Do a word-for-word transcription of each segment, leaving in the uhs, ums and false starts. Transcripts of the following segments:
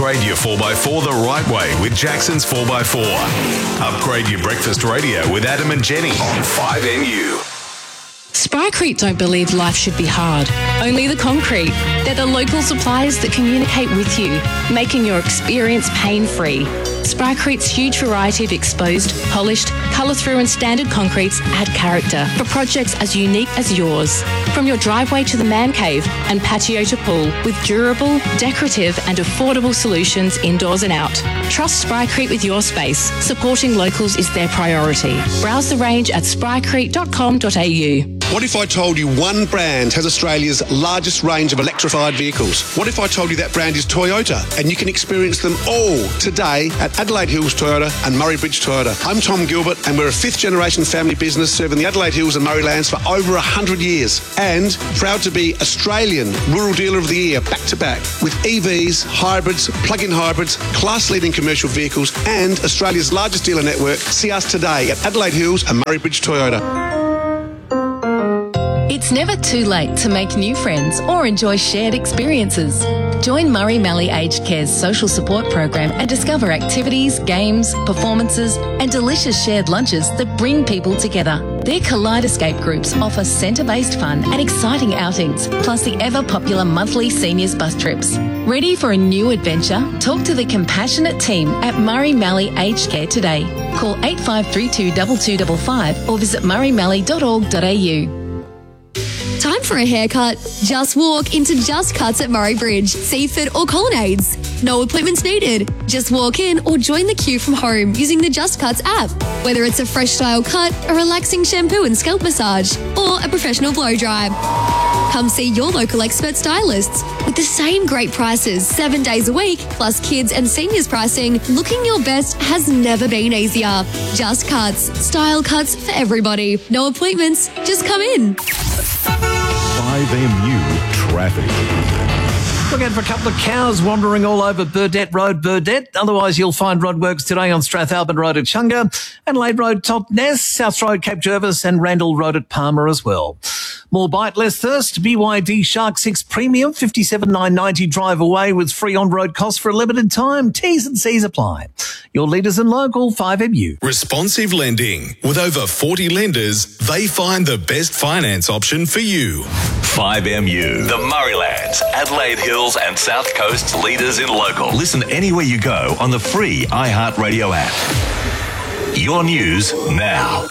Upgrade your four by four the right way with Jackson's four by four. Upgrade your breakfast radio with Adam and Jenny on five M U. Sprycrete don't believe life should be hard. Only the concrete. They're the local suppliers that communicate with you, making your experience pain-free. Sprycrete's huge variety of exposed, polished, colour-through and standard concretes add character for projects as unique as yours. From your driveway to the man cave and patio to pool, with durable, decorative and affordable solutions indoors and out. Trust Sprycrete with your space. Supporting locals is their priority. Browse the range at sprycrete dot com dot a u. What if I told you one brand has Australia's largest range of electrified vehicles? What if I told you that brand is Toyota and you can experience them all today at Adelaide Hills Toyota and Murray Bridge Toyota? I'm Tom Gilbert and we're a fifth generation family business serving the Adelaide Hills and Murray Lands for over one hundred years and proud to be Australian Rural Dealer of the Year back to back with E Vs, hybrids, plug-in hybrids, class-leading commercial vehicles and Australia's largest dealer network. See us today at Adelaide Hills and Murray Bridge Toyota. It's never too late to make new friends or enjoy shared experiences. Join Murray Mallee Aged Care's social support program and discover activities, games, performances and delicious shared lunches that bring people together. Their Kaleidoscape groups offer centre-based fun and exciting outings, plus the ever-popular monthly seniors bus trips. Ready for a new adventure? Talk to the compassionate team at Murray Mallee Aged Care today. Call eight five three two two two five five or visit murray mallee dot org dot a u. Time for a haircut? Just walk into Just Cuts at Murray Bridge, Seaford or Colonnades. No appointments needed. Just walk in or join the queue from home using the Just Cuts app. Whether it's a fresh style cut, a relaxing shampoo and scalp massage, or a professional blow dry. Come see your local expert stylists. With the same great prices seven days a week, plus kids and seniors pricing, looking your best has never been easier. Just Cuts. Style cuts for everybody. No appointments. Just come in. five M U traffic. Look out for a couple of cows wandering all over Burdett Road, Burdett. Otherwise, you'll find roadworks today on Strathalbyn Road at Chunga, Adelaide Road, Totnes, South Road, Cape Jervis, and Randall Road at Palmer as well. More bite, less thirst. B Y D Shark six Premium, fifty-seven nine ninety drive away with free on-road costs for a limited time. T's and C's apply. Your leaders in local, five M U. Responsive lending. With over forty lenders, they find the best finance option for you. five M U. The Murraylands, Adelaide Hills and South Coast's leaders in local. Listen anywhere you go on the free iHeartRadio app. Your news now.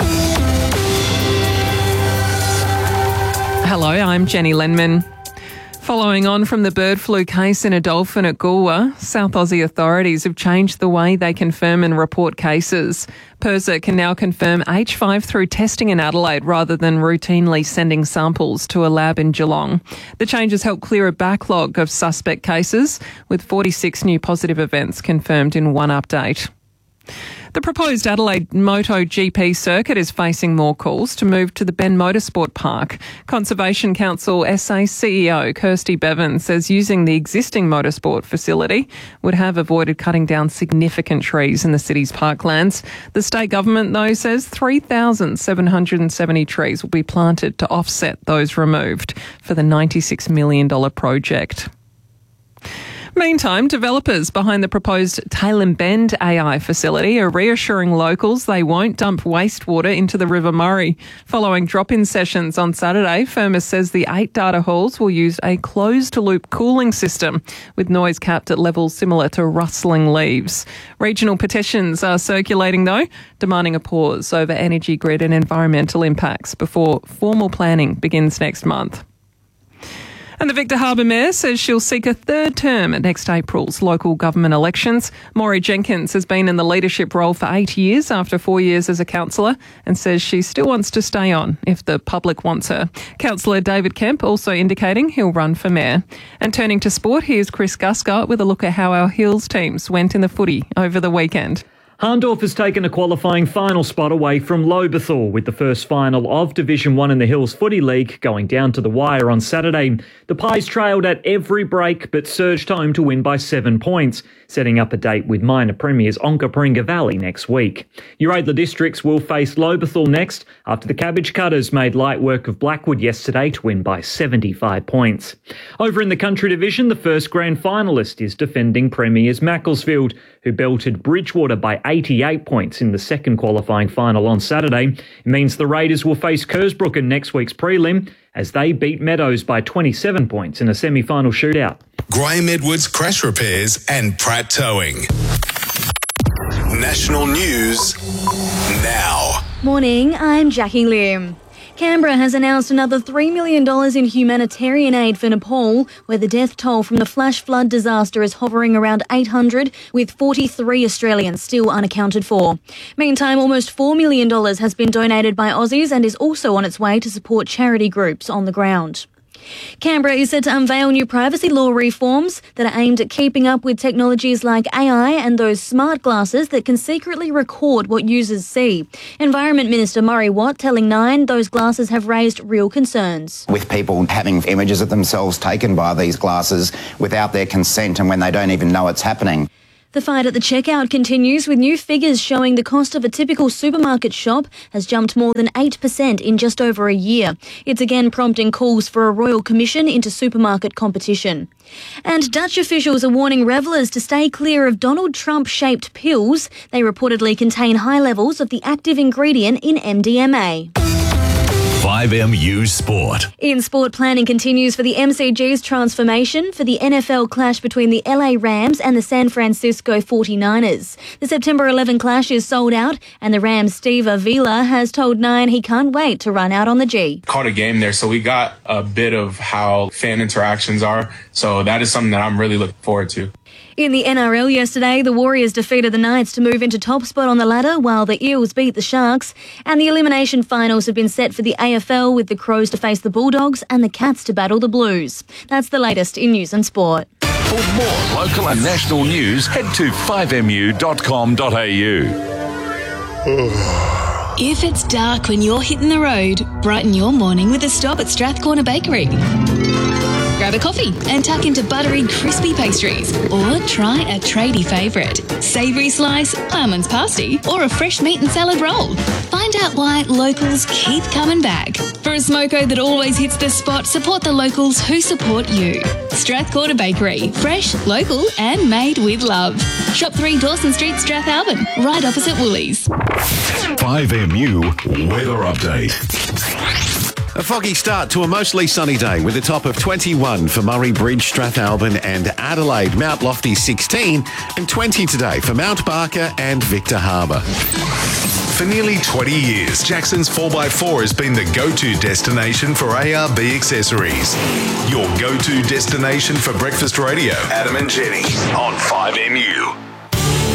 Hello, I'm Jenny Lenman. Following on from the bird flu case in a dolphin at Goolwa, South Aussie authorities have changed the way they confirm and report cases. PIRSA can now confirm H five through testing in Adelaide rather than routinely sending samples to a lab in Geelong. The changes help clear a backlog of suspect cases, with forty-six new positive events confirmed in one update. The proposed Adelaide MotoGP circuit is facing more calls to move to the Ben Motorsport Park. Conservation Council S A C E O Kirsty Bevan says using the existing motorsport facility would have avoided cutting down significant trees in the city's parklands. The state government, though, says three thousand seven hundred seventy trees will be planted to offset those removed for the ninety-six million dollars project. Meantime, developers behind the proposed Tailem Bend A I facility are reassuring locals they won't dump wastewater into the River Murray. Following drop-in sessions on Saturday, Firmus says the eight data halls will use a closed-loop cooling system with noise capped at levels similar to rustling leaves. Regional petitions are circulating, though, demanding a pause over energy grid and environmental impacts before formal planning begins next month. And the Victor Harbour Mayor says she'll seek a third term at next April's local government elections. Maury Jenkins has been in the leadership role for eight years after four years as a councillor and says she still wants to stay on if the public wants her. Councillor David Kemp also indicating he'll run for mayor. And turning to sport, here's Chris Guscott with a look at how our Hills teams went in the footy over the weekend. Harndorf has taken a qualifying final spot away from Lobethal, with the first final of Division one in the Hills Footy League going down to the wire on Saturday. The Pies trailed at every break but surged home to win by seven points, setting up a date with minor premiers Onkaparinga Valley next week. Uradla Districts will face Lobethal next after the Cabbage Cutters made light work of Blackwood yesterday to win by seventy-five points. Over in the Country Division, the first grand finalist is defending premiers Macclesfield, who belted Bridgewater by eighty-eight points in the second qualifying final on Saturday. It means the Raiders will face Kersbrook in next week's prelim as they beat Meadows by twenty-seven points in a semi-final shootout. Graham Edwards Crash Repairs and Pratt Towing. National news now. Morning, I'm Jackie Lim. Canberra has announced another three million dollars in humanitarian aid for Nepal, where the death toll from the flash flood disaster is hovering around eight hundred, with forty-three Australians still unaccounted for. Meantime, almost four million dollars has been donated by Aussies and is also on its way to support charity groups on the ground. Canberra is set to unveil new privacy law reforms that are aimed at keeping up with technologies like A I and those smart glasses that can secretly record what users see. Environment Minister Murray Watt telling Nine those glasses have raised real concerns. With people having images of themselves taken by these glasses without their consent and when they don't even know it's happening. The fight at the checkout continues, with new figures showing the cost of a typical supermarket shop has jumped more than eight percent in just over a year. It's again prompting calls for a royal commission into supermarket competition. And Dutch officials are warning revellers to stay clear of Donald Trump-shaped pills. They reportedly contain high levels of the active ingredient in M D M A. five M U Sport. In sport, planning continues for the M C G's transformation for the N F L clash between the L A Rams and the San Francisco forty-niners. The September eleventh clash is sold out, and the Rams' Steve Avila has told Nine he can't wait to run out on the G. Caught a game there, so we got a bit of how fan interactions are, so that is something that I'm really looking forward to. In the N R L yesterday, the Warriors defeated the Knights to move into top spot on the ladder, while the Eels beat the Sharks. And the elimination finals have been set for the A F L, with the Crows to face the Bulldogs and the Cats to battle the Blues. That's the latest in news and sport. For more local and national news, head to five m u dot com dot a u. If it's dark when you're hitting the road, brighten your morning with a stop at Strathcorner Bakery. Grab a coffee and tuck into buttery, crispy pastries, or try a tradie favourite, savoury slice, almonds pasty, or a fresh meat and salad roll. Find out why locals keep coming back. For a smoko that always hits the spot, support the locals who support you. Strathcorner Bakery, fresh, local, and made with love. Shop three Dawson Street, Strathalbyn, right opposite Woolies. five M U Weather Update. A foggy start to a mostly sunny day with a top of twenty-one for Murray Bridge, Strathalbyn and Adelaide. Mount Lofty sixteen and twenty today for Mount Barker and Victor Harbour. For nearly twenty years, Jackson's four by four has been the go-to destination for A R B accessories. Your go-to destination for breakfast radio. Adam and Jenny on five M U.